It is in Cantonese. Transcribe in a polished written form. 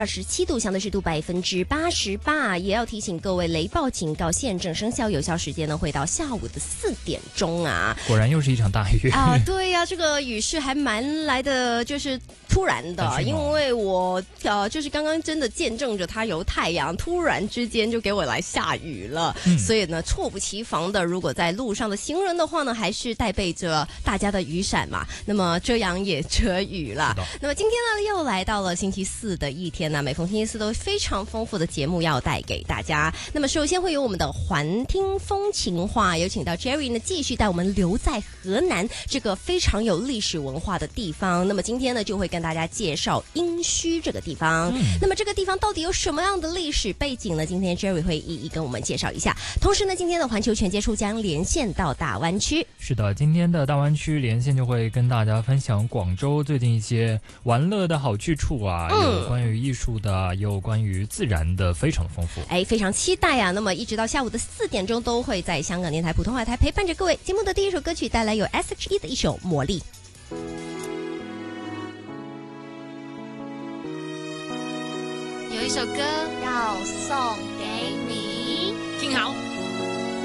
27度，相对湿度88%，也要提醒各位，雷暴警告现正生效，有效时间呢会到下午的4点钟啊。 果然又是一场大雨啊，对呀，这个雨势还蛮来的，就是突然的，因为我就是刚刚真的见证着它由太阳突然之间就给我来下雨了，所以呢猝不及防的，如果在路上的行人的话呢，还是带备着大家的雨伞嘛，那么遮阳也遮雨啦。那么今天呢又来到了星期四的一天。那每逢星期四都非常丰富的节目要带给大家。那么首先会有我们的环听风情话，有请到 Jerry 呢继续带我们留在河南这个非常有历史文化的地方。那么今天呢就会跟大家介绍殷墟这个地方。那么这个地方到底有什么样的历史背景呢？今天 Jerry 会一一跟我们介绍一下。同时呢，今天的环球全接触将连线到大湾区。 是的，今天的大湾区连线就会跟大家分享广州最近一些玩乐的好去处啊，有关于艺术的，有关于自然的，非常丰富。 非常期待啊！那么一直到下午的4点钟，都会在香港电台普通话台陪伴着各位。节目的第一首歌曲带来有 S.H.E 的一首《魔力》。 有一首歌要送给你，听好。